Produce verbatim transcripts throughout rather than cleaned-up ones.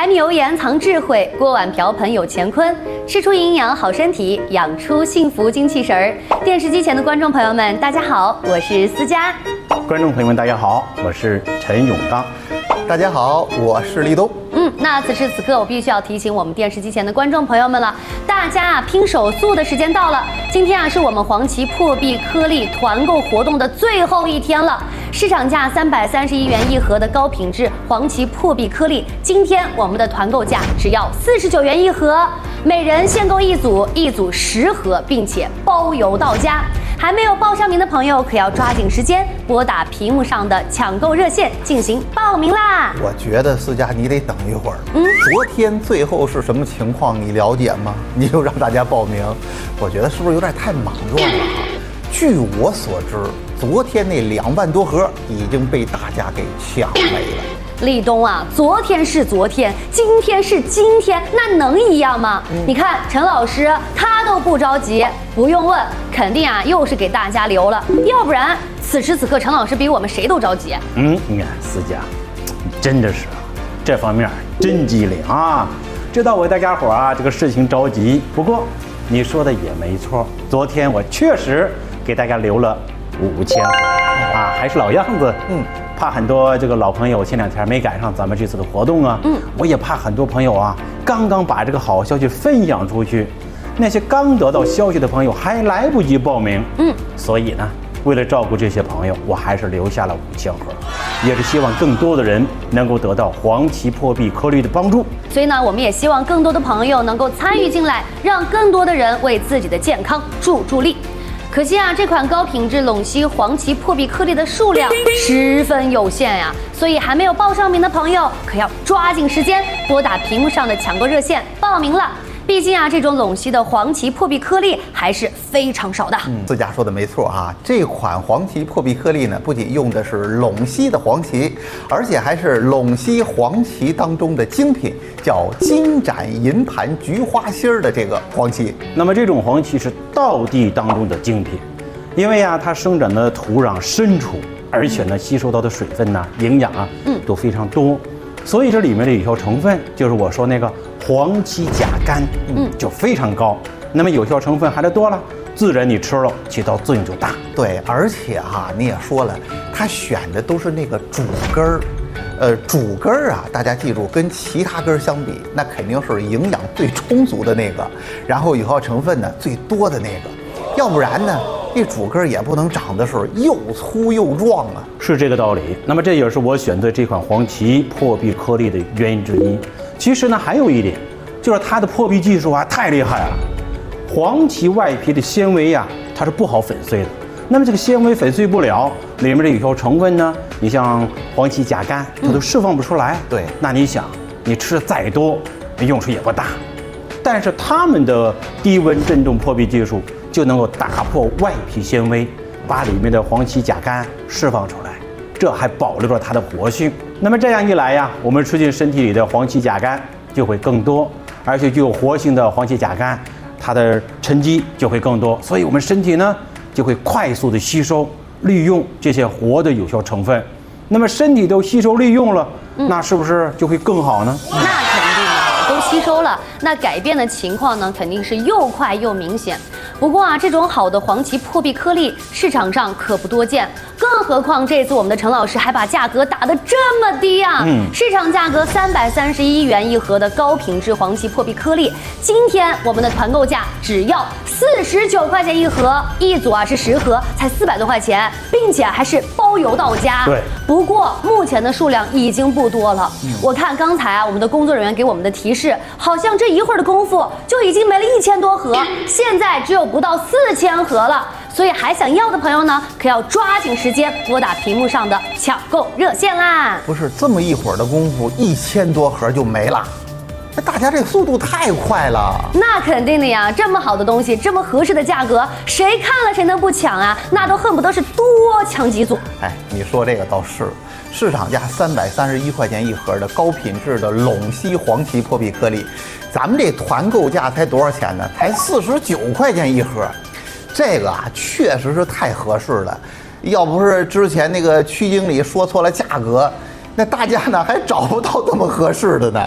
柴米油盐藏智慧，锅碗瓢盆有乾坤。吃出营养好身体，养出幸福精气神儿。电视机前的观众朋友们，大家好，我是思佳。 观众朋友们，大家好，我是陈永刚。 大家好，我是立冬。 嗯，那此时此刻我必须要提醒我们电视机前的观众朋友们了，大家啊拼手速的时间到了。今天啊是我们黄芪破壁颗粒团购活动的最后一天了，市场价三百三十一元一盒的高品质黄芪破壁颗粒，今天我们的团购价只要四十九元一盒，每人限购一组，一组十盒，并且包邮到家。还没有报上名的朋友，可要抓紧时间拨打屏幕上的抢购热线进行报名啦！ 我觉得思佳你得等一会儿。嗯，昨天最后是什么情况？你了解吗？你就让大家报名，我觉得是不是有点太莽撞了啊？据我所知，昨天那两万多盒已经被大家给抢没了。 立冬啊，昨天是昨天，今天是今天，那能一样吗？嗯、你看陈老师他都不着急，不用问，肯定啊又是给大家留了，要不然此时此刻陈老师比我们谁都着急。 嗯，你看思佳，真的是这方面真机灵啊，知道我大家伙啊这个事情着急。不过你说的也没错，昨天我确实给大家留了五千盒啊，还是老样子，嗯。怕很多这个老朋友前两天没赶上咱们这次的活动啊，嗯，我也怕很多朋友啊，刚刚把这个好消息分享出去，那些刚得到消息的朋友还来不及报名，嗯，所以呢，为了照顾这些朋友，我还是留下了五千盒，也是希望更多的人能够得到黄芪破壁颗粒的帮助。 所以呢，我们也希望更多的朋友能够参与进来，让更多的人为自己的健康助助力。可惜啊，这款高品质陇西黄芪破壁颗粒的数量十分有限呀、啊，所以还没有报上名的朋友可要抓紧时间拨打屏幕上的抢购热线报名了。毕竟啊，这种陇西的黄芪破壁颗粒还是非常少的。 嗯，思佳说的没错啊，这款黄芪破壁颗粒呢，不仅用的是陇西的黄芪，而且还是陇西黄芪当中的精品，叫金盏银盘菊花心的这个黄芪。 那么这种黄芪是道地当中的精品，因为啊，它生长的土壤深处，而且呢，吸收到的水分呢、营养啊，嗯，都非常多。所以这里面的有效成分就是我说那个黄芪甲苷，嗯，就非常高。那么有效成分含得多了，自然你吃了起到作用就大。 对，而且哈、啊，你也说了，它选的都是那个主根儿，呃，主根儿啊，大家记住，跟其他根儿相比，那肯定是营养最充足的那个，然后有效成分呢最多的那个，要不然呢，这主根也不能长得是又粗又壮啊。 是这个道理。那么这也是我选择这款黄芪破壁颗粒的原因之一。其实呢，还有一点，就是它的破壁技术啊太厉害了。黄芪外皮的纤维啊，它是不好粉碎的。那么这个纤维粉碎不了，里面的有效成分呢，你像黄芪甲苷，它都释放不出来。嗯、对，那你想，你吃的再多，用处也不大。但是它们的低温振动破壁技术就能够打破外皮纤维，把里面的黄芪甲苷释放出来，这还保留着它的活性。那么这样一来呀，我们吃进身体里的黄芪甲苷就会更多，而且具有活性的黄芪甲苷，它的沉积就会更多，所以我们身体呢就会快速的吸收利用这些活的有效成分。那么身体都吸收利用了，嗯、那是不是就会更好呢？ 那肯定的，都吸收了，那改变的情况呢肯定是又快又明显。不过啊，这种好的黄芪破壁颗粒市场上可不多见，更何况这次我们的陈老师还把价格打得这么低啊！嗯，市场价格三百三十一元一盒的高品质黄芪破壁颗粒，今天我们的团购价只要四十九块钱一盒，一组啊是十盒，才四百多块钱，并且还是包邮到家。 对， 不过目前的数量已经不多了。嗯、我看刚才啊，我们的工作人员给我们的提示，好像这一会儿的功夫就已经没了一千多盒，现在只有不到四千盒了。所以还想要的朋友呢，可要抓紧时间拨打屏幕上的抢购热线啦！ 不是这么一会儿的功夫，一千多盒就没了，那大家这速度太快了。 那肯定的呀，这么好的东西，这么合适的价格，谁看了谁能不抢啊？那都恨不得是多抢几组。 哎，你说这个倒是，市场价三百三十一块钱一盒的高品质的陇西黄芪破壁颗粒，咱们这团购价才多少钱呢？才四十九块钱一盒。这个啊，确实是太合适了。要不是之前那个区经理说错了价格，那大家呢还找不到这么合适的呢。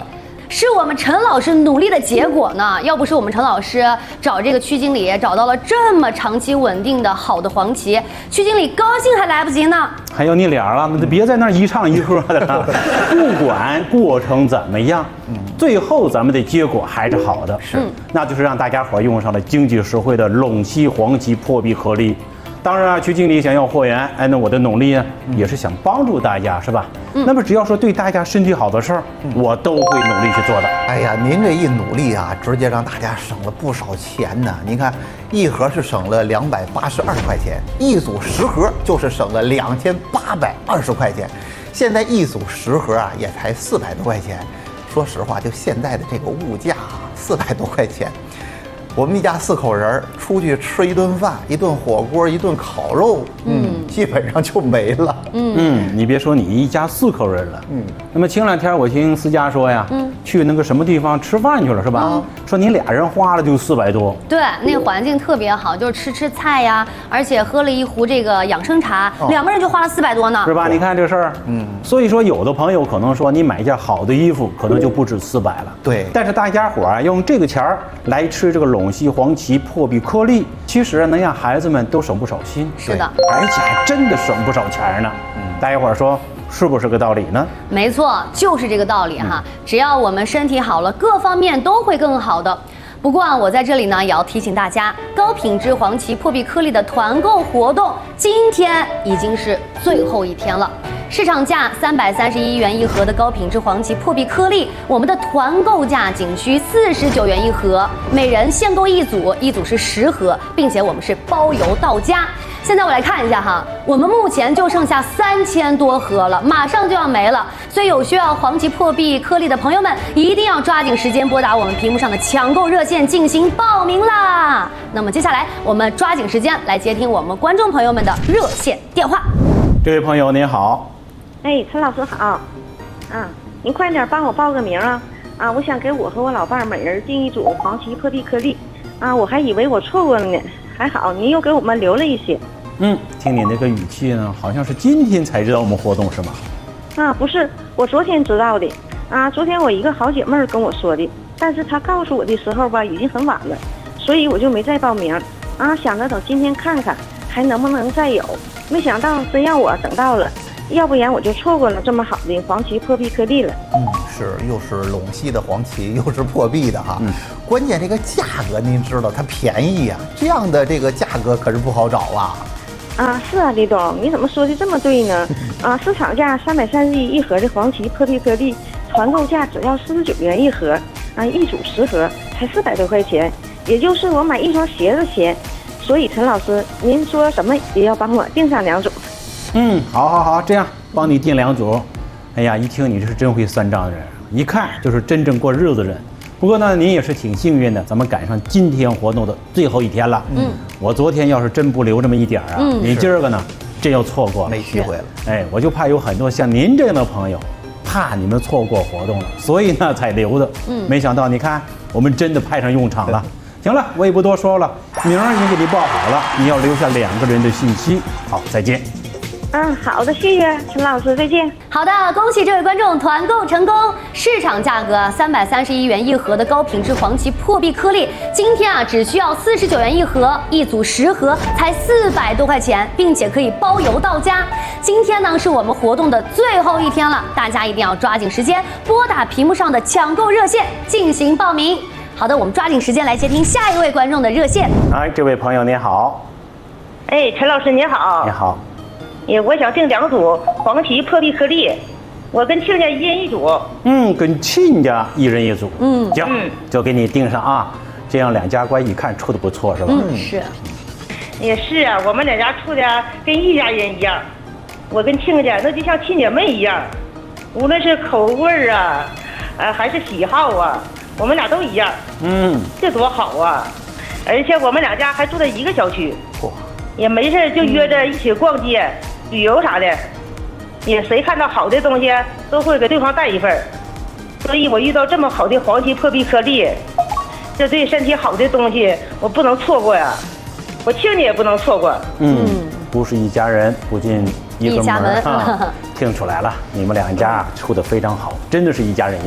是我们陈老师努力的结果呢。要不是我们陈老师找这个区经理找到了这么长期稳定的好的黄芪，区经理高兴还来不及呢。 还有你俩了，那别在那儿一唱一和的了。不管过程怎么样，最后咱们的结果还是好的。 是， 那就是让大家伙用上了经济实惠的陇西黄芪破壁颗粒。当然啊，区经理想要货源，哎，那我的努力呢，也是想帮助大家，是吧？嗯、那么只要说对大家身体好的事儿，嗯、我都会努力去做的。 哎呀，您这一努力啊，直接让大家省了不少钱呢。您看，一盒是省了两百八十二块钱，一组十盒就是省了两千八百二十块钱。现在一组十盒啊，也才四百多块钱。说实话，就现在的这个物价，四百多块钱。我们一家四口人出去吃一顿饭，一顿火锅，一顿烤肉，嗯，基本上就没了。 嗯嗯，你别说你一家四口人了，嗯，那么前两天我听思佳说呀，嗯，去那个什么地方吃饭去了是吧？嗯、说你俩人花了就四百多。 对，那个环境特别好，就是吃吃菜呀，而且喝了一壶这个养生茶，哦、两个人就花了四百多呢， 是吧？你看这事儿，嗯，所以说有的朋友可能说你买一件好的衣服，可能就不止四百了。 对， 但是大家伙啊，用这个钱儿来吃这个陇西黄芪破壁颗粒，其实能让孩子们都省不少心。 是的， 而且还真的省不少钱呢。嗯，大家伙儿说是不是个道理呢？ 没错，就是这个道理哈。嗯、只要我们身体好了，各方面都会更好的。不过啊，我在这里呢也要提醒大家，高品质黄芪破壁颗粒的团购活动今天已经是最后一天了。市场价三百三十一元一盒的高品质黄芪破壁颗粒，我们的团购价仅需四十九元一盒，每人限购一组，一组是十盒，并且我们是包邮到家。现在我来看一下哈，我们目前就剩下三千多盒了，马上就要没了，所以有需要黄芪破壁颗粒的朋友们，一定要抓紧时间拨打我们屏幕上的抢购热线进行报名啦。那么接下来我们抓紧时间来接听我们观众朋友们的热线电话。 这位朋友您好。 哎，陈老师好，啊，您快点帮我报个名啊！啊，我想给我和我老伴儿每人订一组黄芪破壁颗粒，啊，我还以为我错过了呢，还好您又给我们留了一些。 嗯，听你那个语气呢，好像是今天才知道我们活动是吗？ 啊，不是，我昨天知道的，啊，昨天我一个好姐妹儿跟我说的，但是她告诉我的时候吧，已经很晚了，所以我就没再报名，啊，想着等今天看看还能不能再有，没想到真让我等到了。要不然我就错过了这么好的黄芪破壁颗粒了。 嗯，是，又是陇西的黄芪，又是破壁的哈。嗯，关键这个价格您知道它便宜啊，这样的这个价格可是不好找啊。 啊，是啊，李总，你怎么说的这么对呢？啊，市场价三百三十一一盒的黄芪破壁颗粒，团购价只要四十九元一盒，啊，一组十盒才四百多块钱，也就是我买一双鞋的钱。所以陈老师，您说什么也要帮我订上两组。 嗯，好，好，好，这样帮你订两组。哎呀，一听你这是真会算账的人，一看就是真正过日子的人。不过呢，您也是挺幸运的，咱们赶上今天活动的最后一天了。嗯，我昨天要是真不留这么一点啊，嗯、你今儿个呢，真要错过了， 没机会了。 哎，我就怕有很多像您这样的朋友，怕你们错过活动了，所以呢才留的。嗯，没想到你看，我们真的派上用场了。行了，我也不多说了，名儿已经给你报好了，你要留下两个人的信息。好，再见。 嗯，好的，谢谢陈老师，再见。 好的，恭喜这位观众团购成功，市场价格三百三十一元一盒的高品质黄芪破壁颗粒，今天啊只需要四十九元一盒，一组十盒才四百多块钱，并且可以包邮到家。今天呢是我们活动的最后一天了，大家一定要抓紧时间拨打屏幕上的抢购热线进行报名。好的，我们抓紧时间来接听下一位观众的热线。 哎，这位朋友您好。 哎，陈老师您好。 你好。 也我想订两组黄芪破壁颗粒，我跟亲家一人一组。 嗯，跟亲家一人一组。嗯，行，嗯、就给你订上啊，这样两家关系一看处的不错是吧？ 嗯，是。 也是啊，我们两家处的跟一家人一样，我跟亲家那就像亲姐妹一样，无论是口味啊，呃还是喜好啊，我们俩都一样。嗯，这多好啊！而且我们两家还住在一个小区。哇。也没事就约着一起逛街、嗯、旅游啥的，也谁看到好的东西都会给对方带一份，所以我遇到这么好的黄芪破壁颗粒，这对身体好的东西我不能错过呀，我亲家也不能错过。 嗯，不是一家人不进一个门啊，听出来了，你们两家处得非常好，真的是一家人样。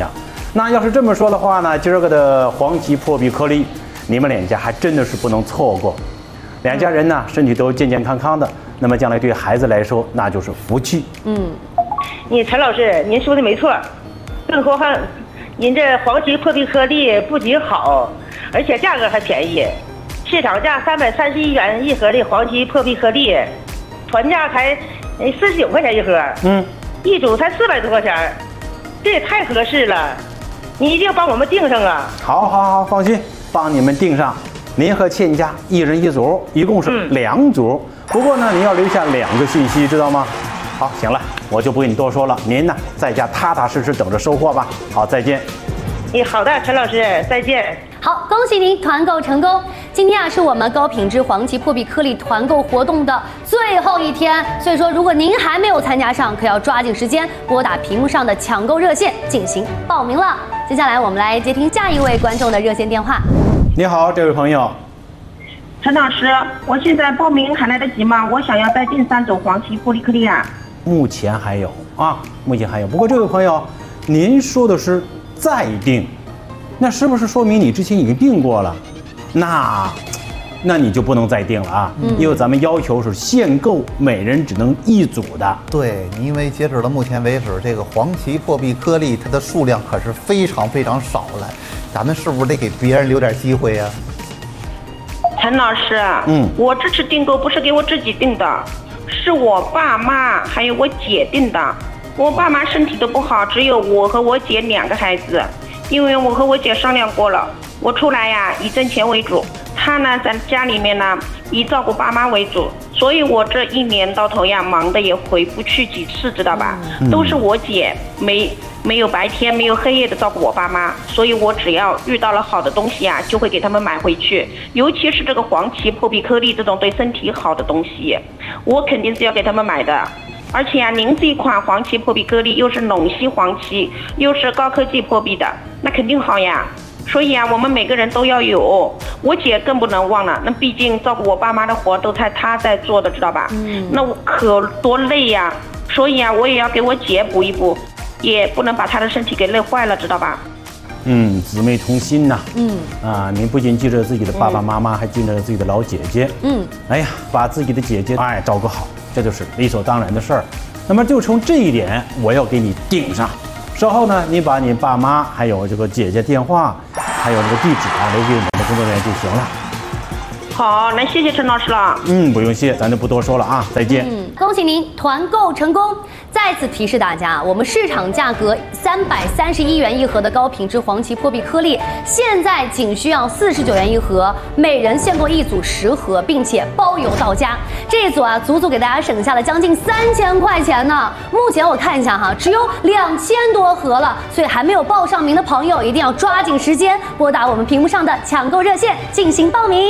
那要是这么说的话呢，今儿个的黄芪破壁颗粒，你们两家还真的是不能错过。两家人呢，身体都健健康康的，那么将来对孩子来说，那就是福气。 嗯， 你陈老师，您说的没错，更何况您这黄芪破壁颗粒不仅好，而且价格还便宜，市场价三百三十一元一盒的黄芪破壁颗粒，团价才四十九块钱一盒， 嗯， 一组才四百多块钱，这也太合适了，你一定要帮我们订上啊！ 好，好，好，放心，帮你们订上。您和亲家一人一组，一共是两组。不过呢，您要留下两个信息，知道吗？好，行了，我就不跟你多说了。您呢，在家踏踏实实等着收货吧。好，再见。 你好的，陈老师，再见。 好，恭喜您团购成功！今天啊是我们高品质黄芪破壁颗粒团购活动的最后一天，所以说如果您还没有参加上，可要抓紧时间拨打屏幕上的抢购热线进行报名了。接下来我们来接听下一位观众的热线电话。 你好，这位朋友。 陈老师，我现在报名还来得及吗？我想要再订三种黄芪破壁颗粒啊。 目前还有啊，目前还有。不过这位朋友，您说的是再订，那是不是说明你之前已经订过了？那，那你就不能再订了啊，嗯、因为咱们要求是限购，每人只能一组的。 对，因为截止到目前为止，这个黄芪破壁颗粒它的数量可是非常非常少了，咱们是不是得给别人留点机会呀、 啊？陈老师，嗯，我这次订购不是给我自己订的，是我爸妈还有我姐订的。我爸妈身体都不好，只有我和我姐两个孩子。因为我和我姐商量过了，我出来呀以挣钱为主，她呢在家里面呢以照顾爸妈为主，所以我这一年到头呀忙的也回不去几次，知道吧？嗯、都是我姐没没有白天没有黑夜的照顾我爸妈，所以我只要遇到了好的东西呀，就会给他们买回去。尤其是这个黄芪破壁颗粒这种对身体好的东西，我肯定是要给他们买的。而且啊，您这一款黄芪破壁颗粒又是陇西黄芪，又是高科技破壁的，那肯定好呀。所以啊，我们每个人都要有。我姐更不能忘了，那毕竟照顾我爸妈的活都在她在做的，知道吧？嗯。那我可多累呀，所以啊，我也要给我姐补一补，也不能把她的身体给累坏了，知道吧？ 嗯，姊妹同心呐、啊。嗯。啊，您不仅记着自己的爸爸妈妈，嗯、还记着自己的老姐姐。嗯。哎呀，把自己的姐姐哎照顾好。这就是理所当然的事儿，那么就从这一点，我要给你顶上。稍后呢，你把你爸妈还有这个姐姐电话，还有这个地址啊，留给我们的工作人员就行了。 好，那谢谢陈老师了。 嗯，不用谢，咱就不多说了啊，再见。 嗯，恭喜您团购成功。再次提示大家，我们市场价格三百三十一元一盒的高品质黄芪破壁颗粒，现在仅需要四十九元一盒，每人限购一组十盒，并且包邮到家。这一组啊，足足给大家省下了将近三千块钱呢。目前我看一下哈，只有两千多盒了，所以还没有报上名的朋友，一定要抓紧时间拨打我们屏幕上的抢购热线进行报名。